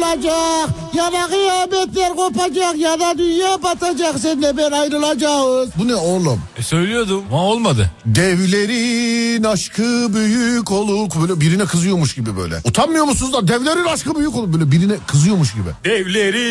olacak. Ya da kıyametler kopacak ya da dünya batacak. Senle ben ayrılacağız. Bu ne oğlum? Söylüyordum ama olmadı. Devlerin aşkı büyük olur. Böyle birine kızıyormuş gibi böyle. Utanmıyor musunuz da devlerin aşkı büyük olur. Böyle birine kızıyormuş gibi. Devleri